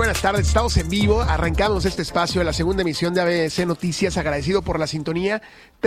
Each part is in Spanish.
buenas tardes. Estamos en vivo. Arrancamos este espacio de la segunda emisión de ABC Noticias. Agradecido por la sintonía.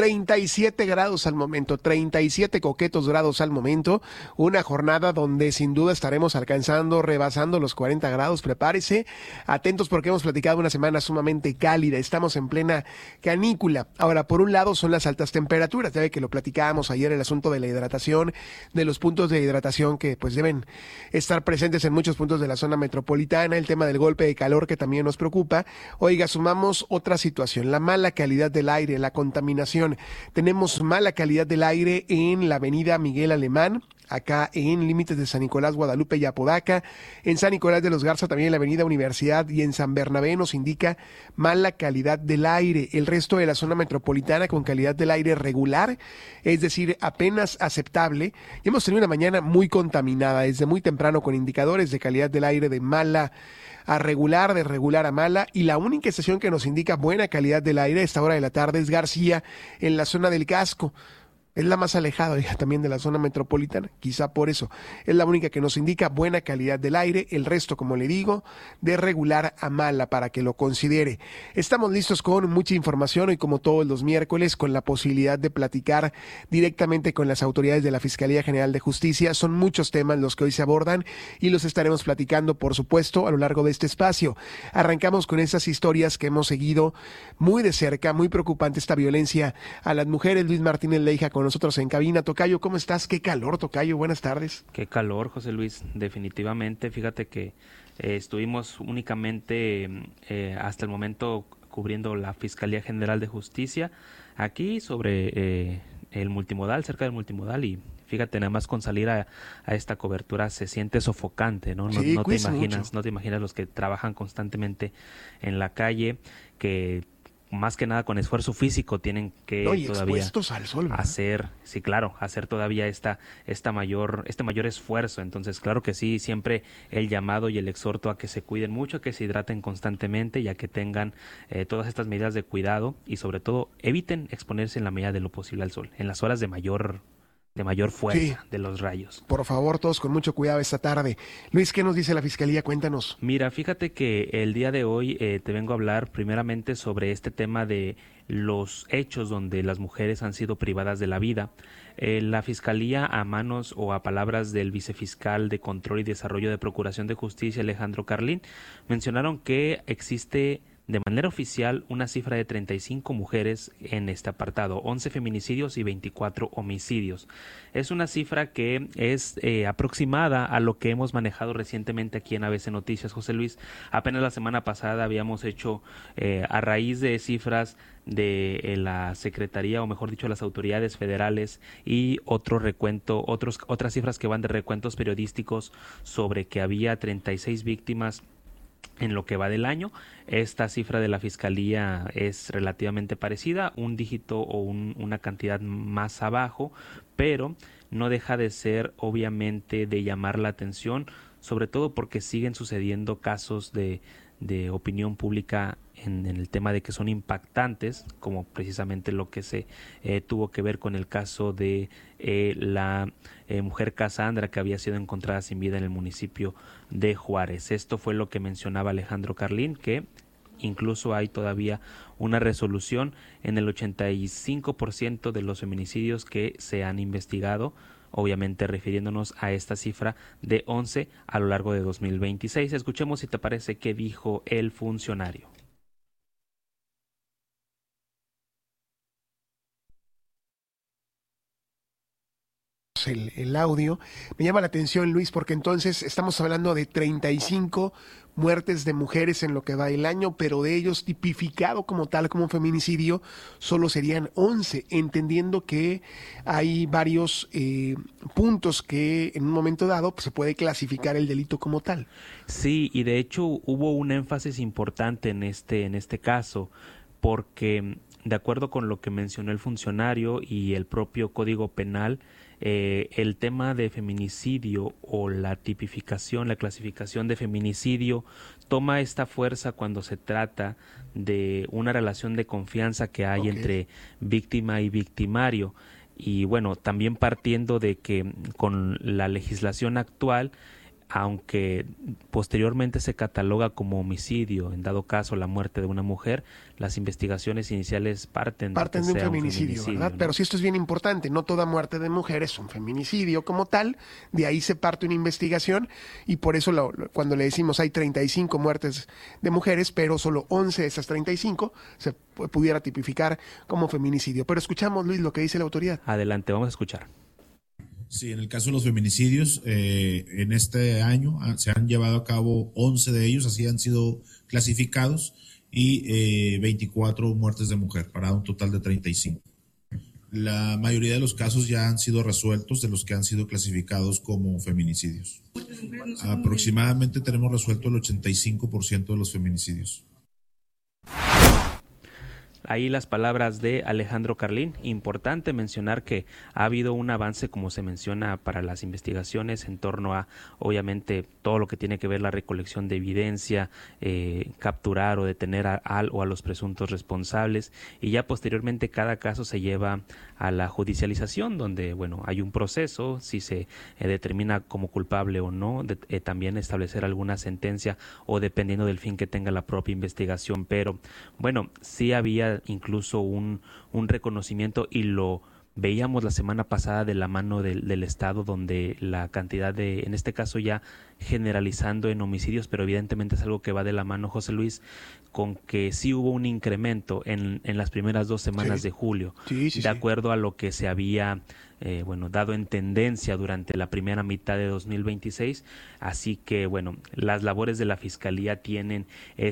37 grados al momento, 37 coquetos grados al momento. Una jornada donde sin duda estaremos rebasando los 40 grados. Prepárese. Atentos porque hemos platicado una semana sumamente cálida. Estamos en plena canícula. Ahora, por un lado son las altas temperaturas. Ya ve que lo platicábamos ayer, el asunto de la hidratación, de los puntos de hidratación que pues deben estar presentes en muchos puntos de la zona metropolitana. El tema del golpe de calor que también nos preocupa. Oiga, sumamos otra situación, la mala calidad del aire, la contaminación. Tenemos mala calidad del aire en la avenida Miguel Alemán, acá en límites de San Nicolás, Guadalupe y Apodaca, en San Nicolás de los Garza, también en la avenida Universidad y en San Bernabé nos indica mala calidad del aire. El resto de la zona metropolitana con calidad del aire regular, es decir, apenas aceptable. Y hemos tenido una mañana muy contaminada, desde muy temprano con indicadores de calidad del aire de mala a regular, de regular a mala, y la única estación que nos indica buena calidad del aire a esta hora de la tarde es García, en la zona del Casco. Es la más alejada también de la zona metropolitana, quizá por eso. Es la única que nos indica buena calidad del aire, el resto, como le digo, de regular a mala para que lo considere. Estamos listos con mucha información hoy, como todos los miércoles, con la posibilidad de platicar directamente con las autoridades de la Fiscalía General de Justicia. Son muchos temas los que hoy se abordan y los estaremos platicando, por supuesto, a lo largo de este espacio. Arrancamos con esas historias que hemos seguido muy de cerca, muy preocupante esta violencia a las mujeres. Luis Martínez Leija con nosotros en cabina. Tocayo, ¿cómo estás? Qué calor, Tocayo, buenas tardes. Qué calor, José Luis, definitivamente. Fíjate que estuvimos únicamente hasta el momento cubriendo la Fiscalía General de Justicia aquí sobre el multimodal, cerca del multimodal, y fíjate, nada más con salir a esta cobertura se siente sofocante, ¿no? Sí, No te imaginas los que trabajan constantemente en la calle, que más que nada con esfuerzo físico tienen que todavía al sol, hacer todavía este mayor esfuerzo. Entonces, claro que sí, siempre el llamado y el exhorto a que se cuiden mucho, a que se hidraten constantemente y a que tengan todas estas medidas de cuidado y sobre todo eviten exponerse en la medida de lo posible al sol, en las horas de mayor fuerza de los rayos. Por favor, todos con mucho cuidado esta tarde. Luis, ¿qué nos dice la Fiscalía? Cuéntanos. Mira, fíjate que el día de hoy te vengo a hablar primeramente sobre este tema de los hechos donde las mujeres han sido privadas de la vida. La Fiscalía, a manos o a palabras del vicefiscal de Control y Desarrollo de Procuración de Justicia, Alejandro Carlín, mencionaron que existe de manera oficial una cifra de 35 mujeres en este apartado, 11 feminicidios y 24 homicidios. Es una cifra que es aproximada a lo que hemos manejado recientemente aquí en ABC Noticias, José Luis. Apenas la semana pasada habíamos hecho, a raíz de cifras de la Secretaría, o mejor dicho, las autoridades federales y otras cifras que van de recuentos periodísticos sobre que había 36 víctimas en lo que va del año. Esta cifra de la Fiscalía es relativamente parecida, un dígito o una cantidad más abajo, pero no deja de ser obviamente de llamar la atención, sobre todo porque siguen sucediendo casos de opinión pública en el tema de que son impactantes, como precisamente lo que se tuvo que ver con el caso de la mujer Casandra, que había sido encontrada sin vida en el municipio de Juárez. Esto fue lo que mencionaba Alejandro Carlín, que incluso hay todavía una resolución en el 85% de los feminicidios que se han investigado, obviamente refiriéndonos a esta cifra de 11 a lo largo de 2026. Escuchemos si te parece qué dijo el funcionario. El audio. Me llama la atención, Luis, porque entonces estamos hablando de 35 muertes de mujeres en lo que va el año, pero de ellos tipificado como tal, como feminicidio, solo serían 11, entendiendo que hay varios puntos que en un momento dado pues, se puede clasificar el delito como tal. Sí, y de hecho hubo un énfasis importante en este caso, porque de acuerdo con lo que mencionó el funcionario y el propio Código Penal, el tema de feminicidio o la tipificación, la clasificación de feminicidio toma esta fuerza cuando se trata de una relación de confianza que hay entre víctima y victimario. Y bueno, también partiendo de que con la legislación actual aunque posteriormente se cataloga como homicidio, en dado caso la muerte de una mujer, las investigaciones iniciales parten de un feminicidio, ¿verdad? ¿no? Pero sí, esto es bien importante, no toda muerte de mujer es un feminicidio como tal, de ahí se parte una investigación y por eso cuando le decimos hay 35 muertes de mujeres, pero solo 11 de esas 35 se pudiera tipificar como feminicidio. Pero escuchamos, Luis, lo que dice la autoridad. Adelante, vamos a escuchar. Sí, en el caso de los feminicidios, en este año se han llevado a cabo 11 de ellos, así han sido clasificados, y 24 muertes de mujer, para un total de 35. La mayoría de los casos ya han sido resueltos, de los que han sido clasificados como feminicidios. Aproximadamente tenemos resuelto el 85% de los feminicidios. Ahí las palabras de Alejandro Carlín. Importante mencionar que ha habido un avance, como se menciona, para las investigaciones en torno a, obviamente, todo lo que tiene que ver la recolección de evidencia, capturar o detener a los presuntos responsables, y ya posteriormente cada caso se lleva a la judicialización, donde, bueno, hay un proceso, si se determina como culpable o no, también establecer alguna sentencia o dependiendo del fin que tenga la propia investigación. Pero, bueno, sí había incluso un reconocimiento, y lo veíamos la semana pasada de la mano del Estado, donde la cantidad de, en este caso ya generalizando en homicidios, pero evidentemente es algo que va de la mano, José Luis, con que sí hubo un incremento en las primeras 2 semanas de julio, de acuerdo a lo que se había dado en tendencia durante la primera mitad de 2026, así que bueno, las labores de la Fiscalía tienen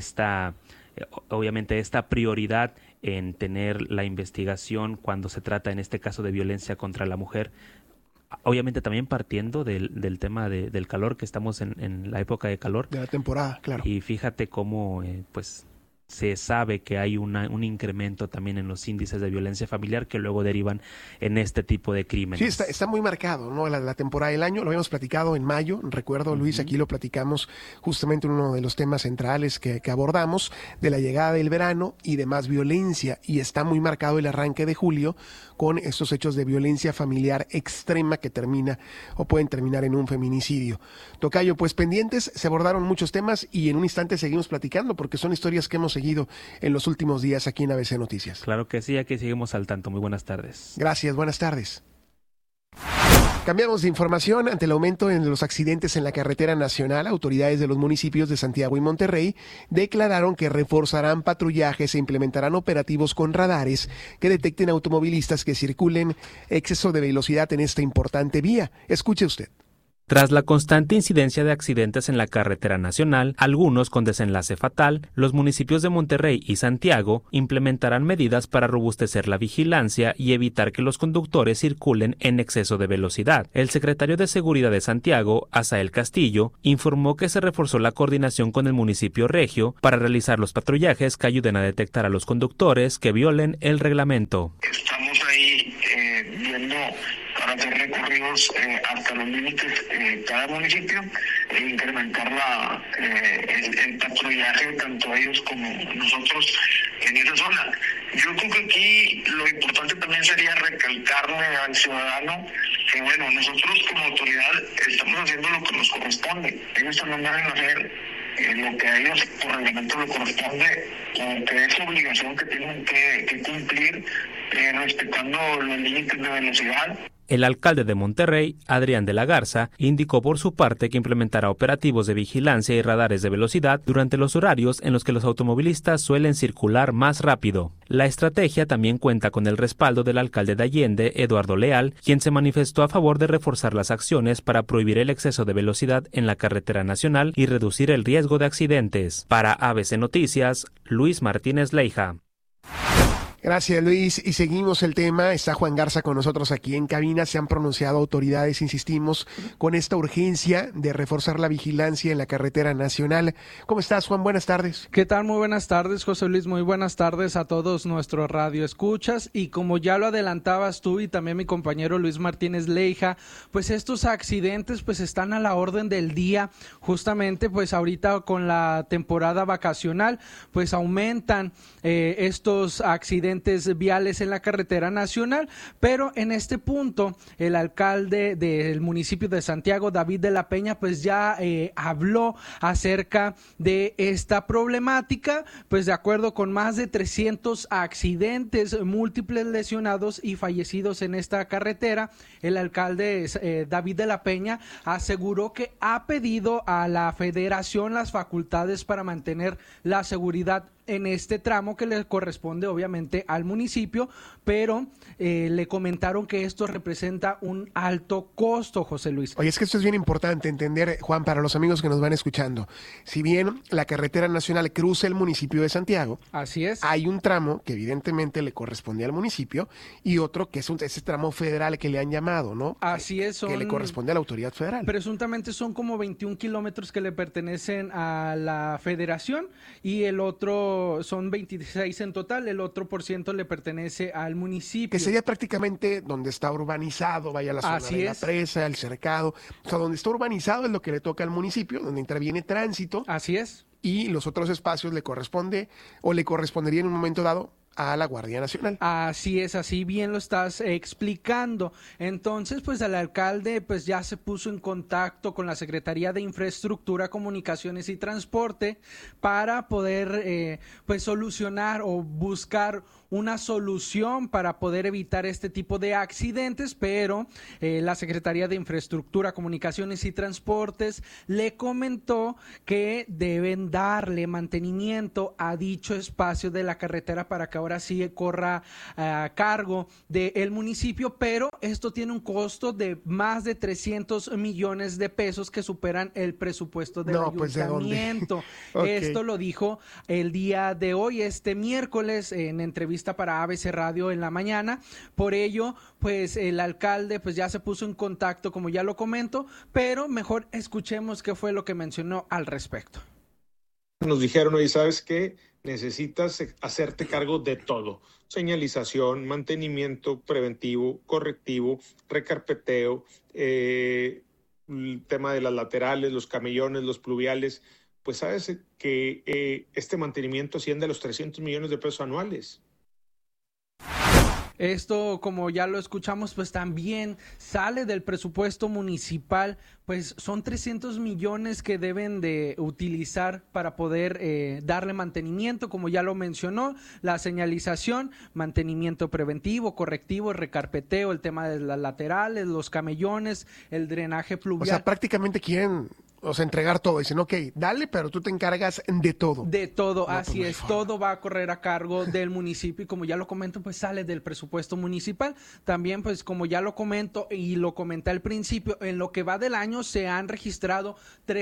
obviamente esta prioridad en tener la investigación cuando se trata en este caso de violencia contra la mujer, obviamente también partiendo del tema del calor, que estamos en la época de calor. De la temporada, claro. Y fíjate cómo pues se sabe que hay un incremento también en los índices de violencia familiar que luego derivan en este tipo de crímenes. Sí, está muy marcado, ¿no? La temporada del año, lo habíamos platicado en mayo, recuerdo, Luis, aquí lo platicamos justamente en uno de los temas centrales que abordamos, de la llegada del verano y de más violencia, y está muy marcado el arranque de julio con estos hechos de violencia familiar extrema que termina o pueden terminar en un feminicidio. Tocayo, pues pendientes, se abordaron muchos temas y en un instante seguimos platicando porque son historias que hemos seguido en los últimos días aquí en ABC Noticias. Claro que sí, aquí seguimos al tanto. Muy buenas tardes. Gracias, buenas tardes. Cambiamos de información. Ante el aumento en los accidentes en la carretera nacional, autoridades de los municipios de Santiago y Monterrey declararon que reforzarán patrullajes e implementarán operativos con radares que detecten automovilistas que circulen exceso de velocidad en esta importante vía. Escuche usted. Tras la constante incidencia de accidentes en la carretera nacional, algunos con desenlace fatal, los municipios de Monterrey y Santiago implementarán medidas para robustecer la vigilancia y evitar que los conductores circulen en exceso de velocidad. El secretario de Seguridad de Santiago, Asael Castillo, informó que se reforzó la coordinación con el municipio regio para realizar los patrullajes que ayuden a detectar a los conductores que violen el reglamento. Estamos ahí viendo para hacer recorridos hasta los límites de cada municipio e incrementar el patrullaje tanto ellos como nosotros en esa zona. Yo creo que aquí lo importante también sería recalcarle al ciudadano que bueno, nosotros como autoridad estamos haciendo lo que nos corresponde. Ellos también deben hacer lo que a ellos por reglamento le corresponde, o que es obligación que tienen que cumplir respetando los límites de velocidad. El alcalde de Monterrey, Adrián de la Garza, indicó por su parte que implementará operativos de vigilancia y radares de velocidad durante los horarios en los que los automovilistas suelen circular más rápido. La estrategia también cuenta con el respaldo del alcalde de Allende, Eduardo Leal, quien se manifestó a favor de reforzar las acciones para prohibir el exceso de velocidad en la carretera nacional y reducir el riesgo de accidentes. Para ABC Noticias, Luis Martínez Leija. Gracias, Luis. Y seguimos el tema. Está Juan Garza con nosotros aquí en cabina. Se han pronunciado autoridades, insistimos, con esta urgencia de reforzar la vigilancia en la carretera nacional. ¿Cómo estás, Juan? Buenas tardes. ¿Qué tal? Muy buenas tardes, José Luis. Muy buenas tardes a todos nuestros radioescuchas. Y como ya lo adelantabas tú y también mi compañero Luis Martínez Leija, pues estos accidentes pues están a la orden del día. Justamente pues ahorita con la temporada vacacional pues aumentan estos accidentes accidentes viales en la carretera nacional, pero en este punto el alcalde del municipio de Santiago, David de la Peña, pues ya habló acerca de esta problemática, pues de acuerdo con más de 300 accidentes, múltiples lesionados y fallecidos en esta carretera, el alcalde David de la Peña aseguró que ha pedido a la federación las facultades para mantener la seguridad en este tramo que le corresponde obviamente al municipio, pero le comentaron que esto representa un alto costo, José Luis. Oye, es que esto es bien importante entender, Juan, para los amigos que nos van escuchando. Si bien la carretera nacional cruza el municipio de Santiago, así es, hay un tramo que evidentemente le corresponde al municipio y otro que es ese tramo federal que le han llamado, ¿no? Así es. Que le corresponde a la autoridad federal. Presuntamente son como 21 kilómetros que le pertenecen a la federación y el otro son 26 en total, el otro % le pertenece al municipio. Que sería prácticamente donde está urbanizado, vaya la zona de la presa, el cercado. O sea, donde está urbanizado es lo que le toca al municipio, donde interviene tránsito. Así es. Y los otros espacios le corresponde o le correspondería en un momento dado a la Guardia Nacional. Así es, así bien lo estás explicando. Entonces, pues el alcalde pues ya se puso en contacto con la Secretaría de Infraestructura, Comunicaciones y Transporte para poder pues solucionar o buscar una solución para poder evitar este tipo de accidentes, pero la Secretaría de Infraestructura, Comunicaciones y Transportes le comentó que deben darle mantenimiento a dicho espacio de la carretera para que ahora sí corra a cargo del municipio, pero esto tiene un costo de más de 300 millones de pesos que superan el presupuesto del ayuntamiento. Okay. Esto lo dijo el día de hoy, este miércoles, en entrevista para ABC Radio en la mañana. Por ello, pues el alcalde pues ya se puso en contacto, como ya lo comento, pero mejor escuchemos qué fue lo que mencionó al respecto. Nos dijeron, oye, ¿sabes qué? Necesitas hacerte cargo de todo. Señalización, mantenimiento preventivo, correctivo, recarpeteo, el tema de las laterales, los camellones, los pluviales. Pues sabes que este mantenimiento asciende a los 300 millones de pesos anuales. Esto, como ya lo escuchamos, pues también sale del presupuesto municipal, pues son 300 millones que deben de utilizar para poder darle mantenimiento, como ya lo mencionó, la señalización, mantenimiento preventivo, correctivo, recarpeteo, el tema de las laterales, los camellones, el drenaje pluvial. O sea, prácticamente quieren... O sea, entregar todo. Dicen, ok, dale, pero tú te encargas de todo. De todo, no, así es. Todo va a correr a cargo del municipio y como ya lo comento, pues sale del presupuesto municipal. También, pues como ya lo comento y lo comenté al principio, en lo que va del año se han registrado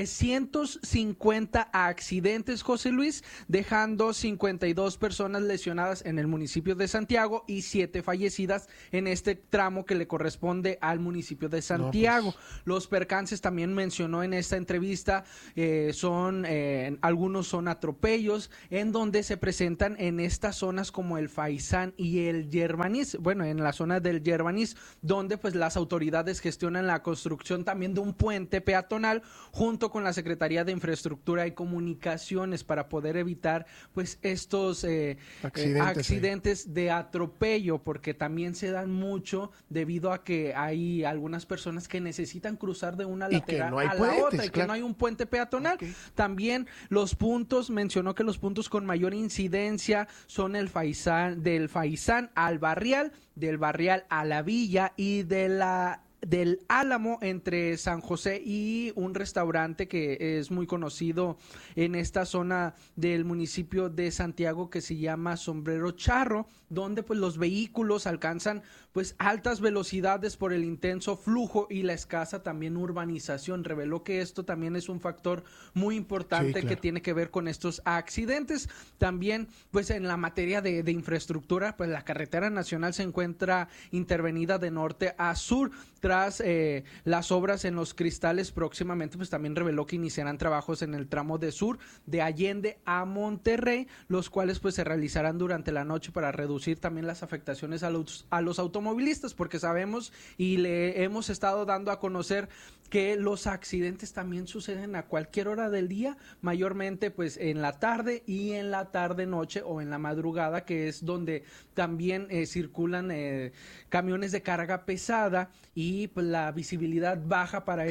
350 accidentes, José Luis, dejando 52 personas lesionadas en el municipio de Santiago y 7 fallecidas en este tramo que le corresponde al municipio de Santiago. No, pues. Los percances también mencionó en esta entrevista, algunos son atropellos en donde se presentan en estas zonas como el Faisán y el Yerbanís, bueno, en la zona del Yerbanís, donde pues las autoridades gestionan la construcción también de un puente peatonal junto con la Secretaría de Infraestructura y Comunicaciones para poder evitar pues estos accidentes de atropello, porque también se dan mucho debido a que hay algunas personas que necesitan cruzar de una lateral a la otra y que no hay un puente peatonal. Okay. También los puntos, mencionó que los puntos con mayor incidencia son el Faisán, del Faisán al Barrial, del Barrial a la Villa y del Álamo entre San José y un restaurante que es muy conocido en esta zona del municipio de Santiago que se llama Sombrero Charro, donde pues los vehículos alcanzan pues altas velocidades por el intenso flujo y la escasa también urbanización. Reveló que esto también es un factor muy importante, sí, claro, que tiene que ver con estos accidentes. También pues en la materia de infraestructura, pues la carretera nacional se encuentra intervenida de norte a sur. Tras las obras en Los Cristales, próximamente pues también reveló que iniciarán trabajos en el tramo de sur de Allende a Monterrey, los cuales pues se realizarán durante la noche para reducir también las afectaciones a los automovilistas, porque sabemos y le hemos estado dando a conocer que los accidentes también suceden a cualquier hora del día, mayormente pues en la tarde y en la tarde-noche o en la madrugada, que es donde también circulan camiones de carga pesada y pues la visibilidad baja para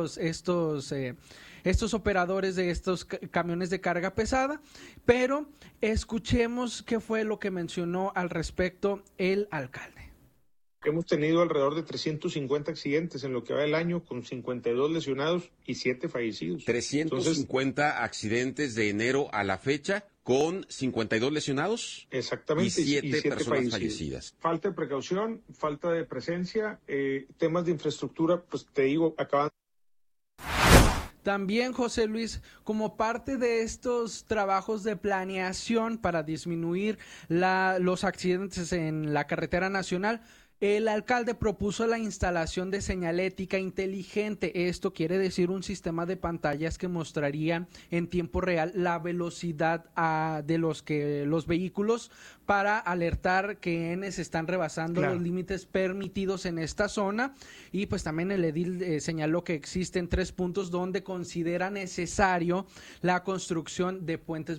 estos operadores de estos camiones de carga pesada. Pero escuchemos qué fue lo que mencionó al respecto el alcalde. Hemos tenido alrededor de 350 accidentes en lo que va del año, con 52 lesionados y 7 fallecidos. 350 accidentes de enero a la fecha, con 52 lesionados. Exactamente. Y 7 personas fallecidas. Falta de precaución, falta de presencia, temas de infraestructura, pues te digo, acaban. También, José Luis, como parte de estos trabajos de planeación para disminuir los accidentes en la carretera nacional, el alcalde propuso la instalación de señalética inteligente. Esto quiere decir un sistema de pantallas que mostraría en tiempo real la velocidad de los vehículos para alertar quienes están rebasando los límites permitidos en esta zona. Y pues también el edil señaló que existen 3 puntos donde considera necesario la construcción de puentes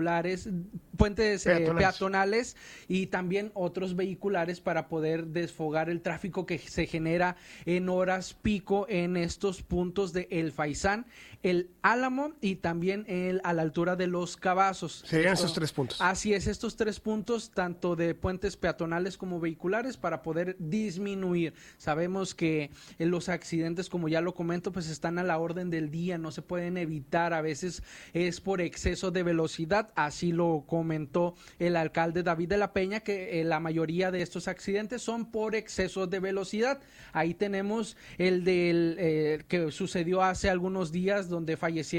peatonales y también otros vehiculares para poder desfogar el tráfico que se genera en horas pico en estos puntos de El Faisán, el Álamo y también a la altura de Los Cavazos. Serían esos 3 puntos. Así es, estos 3 puntos, tanto de puentes peatonales como vehiculares, para poder disminuir. Sabemos que los accidentes, como ya lo comento, pues están a la orden del día, no se pueden evitar, a veces es por exceso de velocidad, así lo comentó el alcalde David de la Peña, que la mayoría de estos accidentes son por exceso de velocidad. Ahí tenemos el que sucedió hace algunos días, donde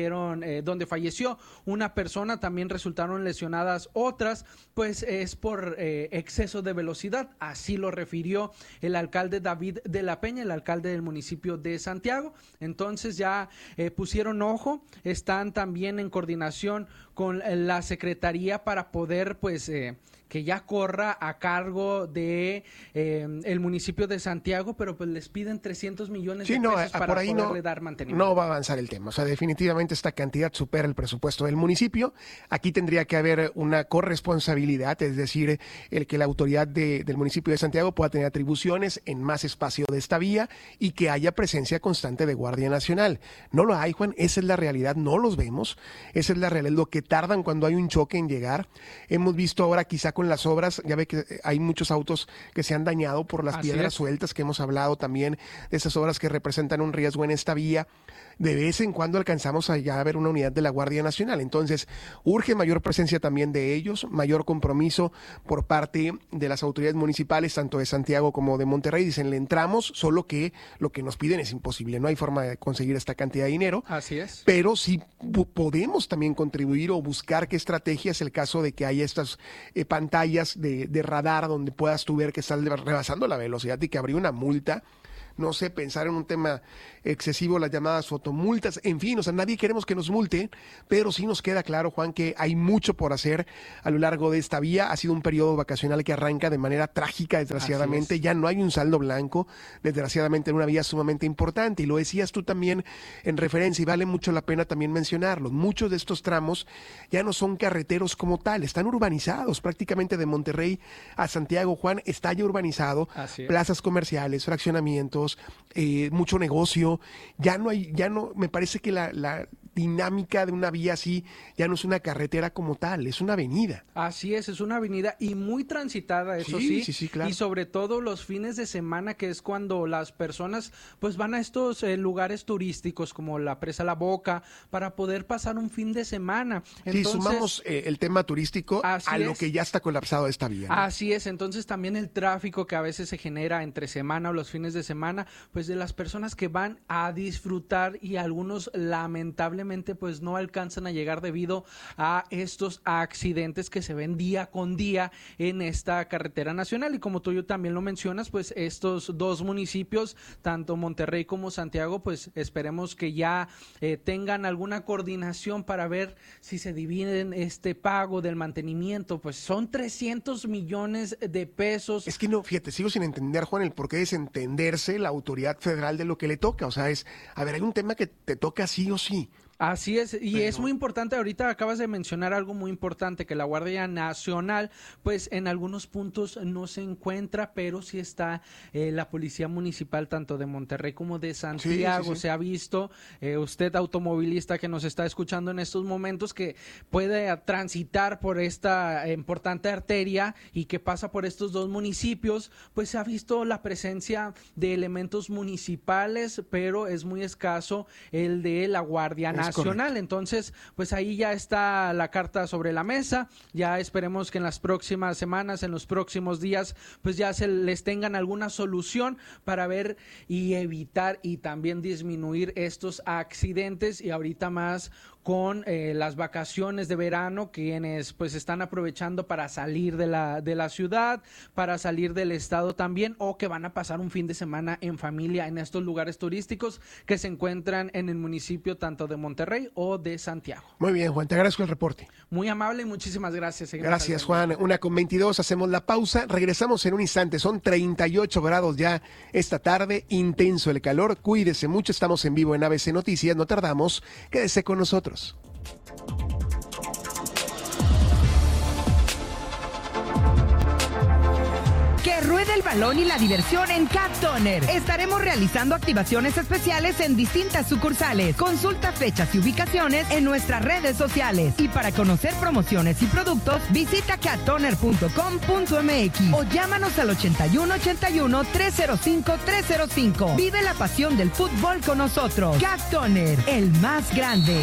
falleció una persona, también resultaron lesionadas otras, pues es por exceso de velocidad, así lo refirió el alcalde David de la Peña, el alcalde del municipio de Santiago. Entonces ya pusieron ojo, están también en coordinación con la Secretaría para poder pues que ya corra a cargo de el municipio de Santiago, pero pues les piden 300 millones de pesos para poderle dar mantenimiento. No va a avanzar el tema, o sea, definitivamente esta cantidad supera el presupuesto del municipio. Aquí tendría que haber una corresponsabilidad, es decir, el que la autoridad del municipio de Santiago pueda tener atribuciones en más espacio de esta vía y que haya presencia constante de Guardia Nacional. No lo hay, Juan, esa es la realidad, no los vemos, esa es la realidad, lo que tardan cuando hay un choque en llegar. Hemos visto ahora quizá con las obras, ya ve que hay muchos autos que se han dañado por las piedras sueltas, que hemos hablado también de esas obras que representan un riesgo en esta vía. De vez en cuando alcanzamos allá a ver una unidad de la Guardia Nacional. Entonces, urge mayor presencia también de ellos, mayor compromiso por parte de las autoridades municipales, tanto de Santiago como de Monterrey. Dicen, le entramos, solo que lo que nos piden es imposible. No hay forma de conseguir esta cantidad de dinero. Así es. Pero sí podemos también contribuir o buscar qué estrategias, el caso de que haya estas pantallas de radar donde puedas tú ver que estás rebasando la velocidad y que habría una multa. No sé, pensar en un tema excesivo, las llamadas fotomultas, en fin, o sea, nadie queremos que nos multen, pero sí nos queda claro, Juan, que hay mucho por hacer a lo largo de esta vía. Ha sido un periodo vacacional que arranca de manera trágica, desgraciadamente. Ya no hay un saldo blanco, desgraciadamente, en una vía sumamente importante. Y lo decías tú también en referencia, y vale mucho la pena también mencionarlo. Muchos de estos tramos ya no son carreteros como tal, están urbanizados. Prácticamente de Monterrey a Santiago, Juan, está ya urbanizado. Plazas comerciales, fraccionamientos, mucho negocio, me parece que la dinámica de una vía así ya no es una carretera como tal, es una avenida. Así es una avenida y muy transitada, eso sí, claro. Y sobre todo los fines de semana, que es cuando las personas pues van a estos lugares turísticos como la Presa La Boca para poder pasar un fin de semana. Entonces, sumamos el tema turístico a lo que ya está colapsado esta vía, ¿no? Así es, entonces también el tráfico que a veces se genera entre semana o los fines de semana, pues de las personas que van a disfrutar y algunos lamentablemente lamentablemente pues no alcanzan a llegar debido a estos accidentes que se ven día con día en esta carretera nacional. Y como tú también lo mencionas, pues estos dos municipios, tanto Monterrey como Santiago, pues esperemos que ya tengan alguna coordinación para ver si se dividen este pago del mantenimiento. Pues son 300 millones de pesos. Es que no, fíjate, sigo sin entender, Juan, el por qué desentenderse la autoridad federal de lo que le toca. O sea, hay un tema que te toca sí o sí. Así es, y es muy importante, ahorita acabas de mencionar algo muy importante, que la Guardia Nacional, pues en algunos puntos no se encuentra, pero sí está la Policía Municipal, tanto de Monterrey como de Santiago. Sí. Se ha visto, usted automovilista que nos está escuchando en estos momentos, que puede transitar por esta importante arteria y que pasa por estos dos municipios, pues se ha visto la presencia de elementos municipales, pero es muy escaso el de la Guardia Nacional. Entonces, pues ahí ya está la carta sobre la mesa. Ya esperemos que en las próximas semanas, en los próximos días, pues ya se les tengan alguna solución para ver y evitar y también disminuir estos accidentes, y ahorita más con las vacaciones de verano, quienes pues están aprovechando para salir de la ciudad, para salir del estado también, o que van a pasar un fin de semana en familia en estos lugares turísticos que se encuentran en el municipio tanto de Monterrey o de Santiago. Muy bien, Juan, te agradezco el reporte. Muy amable y muchísimas gracias. Gracias, Juan. 1:22, hacemos la pausa, regresamos en un instante. Son 38 grados ya esta tarde, intenso el calor, cuídese mucho, estamos en vivo en ABC Noticias, no tardamos, quédese con nosotros. Que ruede el balón y la diversión en Cat Toner. Estaremos realizando activaciones especiales en distintas sucursales. Consulta fechas y ubicaciones en nuestras redes sociales. Y para conocer promociones y productos, visita cattoner.com.mx o llámanos al 8181-305-305. Vive la pasión del fútbol con nosotros. Cat Toner, el más grande.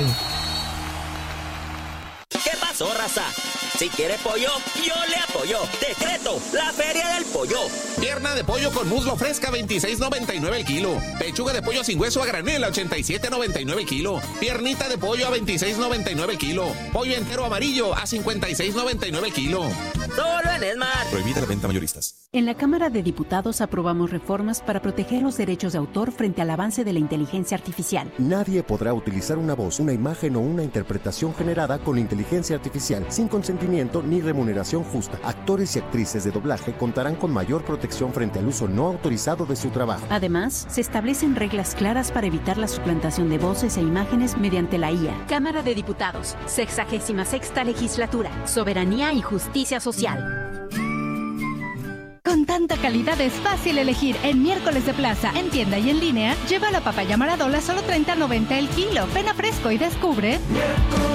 ¿Qué pasó, raza? Si quiere pollo, yo le apoyo. Decreto, la Feria del Pollo. Pierna de pollo con muslo fresca, 26.99 el kilo. Pechuga de pollo sin hueso a granel, a 87.99 el kilo. Piernita de pollo a 26.99 el kilo. Pollo entero amarillo a 56.99 el kilo. Solo en Esmar. Prohibida la venta mayoristas. En la Cámara de Diputados aprobamos reformas para proteger los derechos de autor frente al avance de la inteligencia artificial. Nadie podrá utilizar una voz, una imagen o una interpretación generada con inteligencia artificial sin consentimiento ni remuneración justa. Actores y actrices de doblaje contarán con mayor protección frente al uso no autorizado de su trabajo. Además, se establecen reglas claras para evitar la suplantación de voces e imágenes mediante la IA. Cámara de Diputados, 66ª Legislatura, Soberanía y Justicia Social. Con tanta calidad es fácil elegir. En Miércoles de Plaza, en tienda y en línea, lleva la papaya Maradola solo $30.90 el kilo. Ven a Fresco y descubre